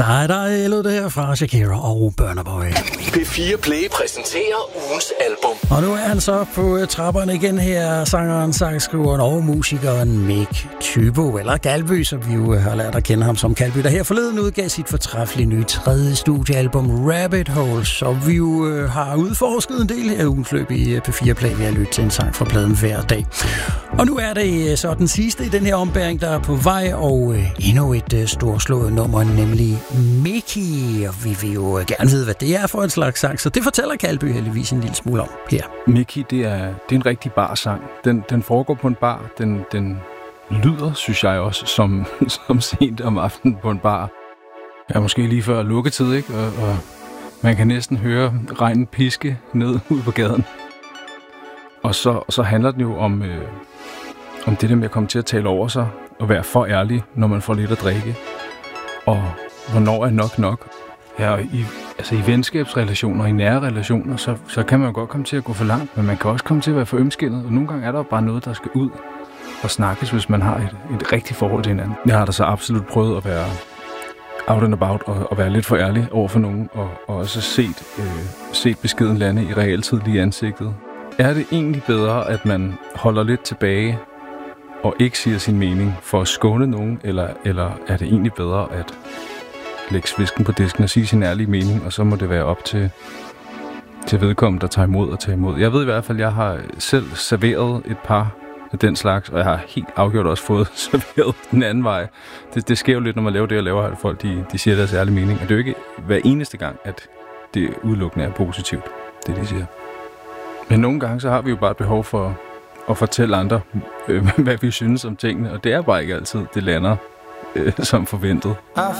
Der lød det her fra Shakira og Burna Boy. P4 Play præsenterer ugens album. Og nu er han så på trapperne igen her, sangeren, sangskriveren og musikeren Mick Tybo, eller Galby, som vi jo har lært at kende ham som Galby, der her forleden udgav sit fortræffelige nye 3. studiealbum Rabbit Holes, og vi jo har udforsket en del her ugens løb i P4 Play ved at lytte til en sang fra pladen hver dag. Og nu er det så den sidste i den her ombæring, der er på vej, og endnu et storslået nummer, nemlig Mickey, og vi vil jo gerne vide, hvad det er for en slags sang, så det fortæller Galby heldigvis en lille smule om her. Mickey, det er en rigtig barsang. Den foregår på en bar. Den lyder, synes jeg også, som sent om aftenen på en bar. Ja, måske lige før lukketid, ikke? Og man kan næsten høre regnen piske ned ud på gaden. Og så handler den jo om det der med at komme til at tale over sig og være for ærlig, når man får lidt at drikke. Og hvornår er nok? Ja, i venskabsrelationer, i nære relationer, så kan man jo godt komme til at gå for langt, men man kan også komme til at være for ømskindet, og nogle gange er der bare noget, der skal ud og snakkes, hvis man har et rigtigt forhold til hinanden. Jeg har da så absolut prøvet at være out and about og være lidt for ærlig over for nogen, og også set beskeden lande i realtid lige i ansigtet. Er det egentlig bedre, at man holder lidt tilbage og ikke siger sin mening for at skåne nogen, eller er det egentlig bedre at lægge svisken på disken og sige sin ærlige mening, og så må det være op til vedkommende, der tager imod og tager imod. Jeg ved i hvert fald, at jeg har selv serveret et par af den slags, og jeg har helt afgjort også fået serveret den anden vej. Det sker jo lidt, når man laver det, og laver, at folk de siger deres ærlige mening, og det er jo ikke hver eneste gang, at det udelukkende er positivt, det de siger. Men nogle gange, så har vi jo bare et behov for at fortælle andre, hvad vi synes om tingene, og det er bare ikke altid, det lander som forventet. I